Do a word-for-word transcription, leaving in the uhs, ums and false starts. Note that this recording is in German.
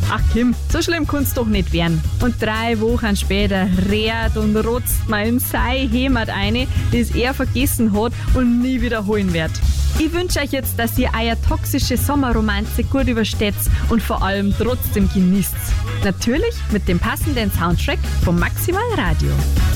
Ach Kim, so schlimm kann's doch nicht werden. Und drei Wochen später rät und rotzt mein sei Heimat eine, das er vergessen hat und nie wiederholen wird. Ich wünsche euch jetzt, dass ihr eure toxische Sommerromanze gut übersteht und vor allem trotzdem genießt. Natürlich mit dem passenden Soundtrack vom Maximal Radio.